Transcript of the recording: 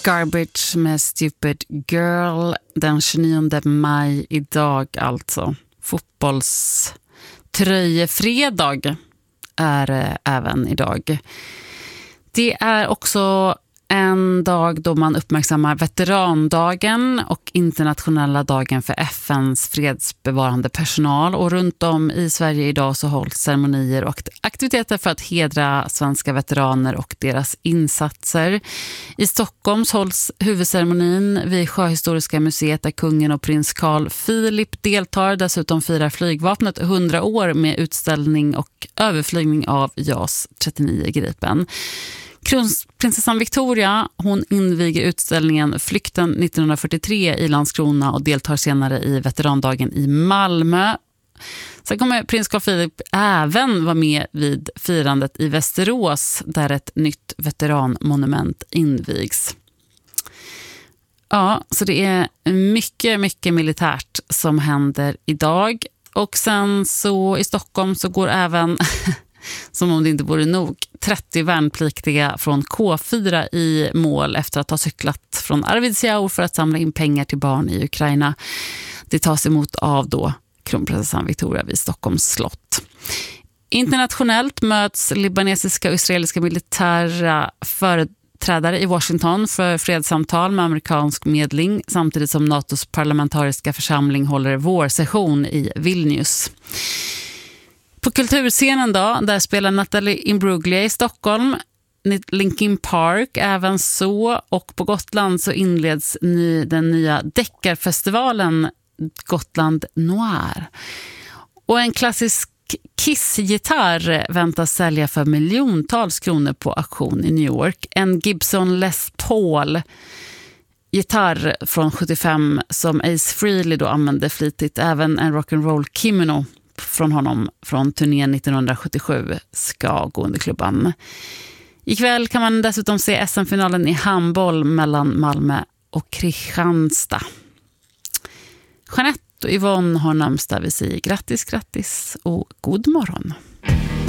Garbage med Stupid Girl den 29 maj idag alltså. Fotbollströjefredag är även idag. Det är också en dag då man uppmärksammar veterandagen och internationella dagen för FNs fredsbevarande personal. Och runt om i Sverige idag så hålls ceremonier och aktiviteter för att hedra svenska veteraner och deras insatser. I Stockholm hålls huvudceremonin vid Sjöhistoriska museet där kungen och prins Carl Philip deltar. Dessutom firar flygvapnet 100 år med utställning och överflygning av JAS 39 Gripen. Kronprinsessan Victoria, hon inviger utställningen Flykten 1943 i Landskrona och deltar senare i veterandagen i Malmö. Sen kommer prins Carl Philip även vara med vid firandet i Västerås där ett nytt veteranmonument invigs. Ja, så det är mycket militärt som händer idag. Och sen så i Stockholm så går även... som om det inte vore nog, 30 värnpliktiga från K4 i mål efter att ha cyklat från Arvidsjaur för att samla in pengar till barn i Ukraina. Det tas emot av då kronprinsessan Victoria vid Stockholms slott. Internationellt möts libanesiska och israeliska militära företrädare i Washington för fredssamtal med amerikansk medling samtidigt som NATOs parlamentariska församling håller vårsession i Vilnius. På kulturscenen då, där spelar Natalie Imbruglia i Stockholm, Linkin Park även så, och på Gotland så inleds den nya deckarfestivalen Gotland Noir. Och en klassisk Kiss-gitarr väntas sälja för miljontals kronor på auktion i New York. En Gibson Les Paul gitarr från 75 som Ace Frehley då använde flitigt, även en rock'n'roll kimono från honom från turnén 1977 ska gå under klubban. Ikväll kan man dessutom se SM-finalen i handboll mellan Malmö och Kristianstad. Jeanette och Yvonne har namnsdag, vi säger grattis och god morgon.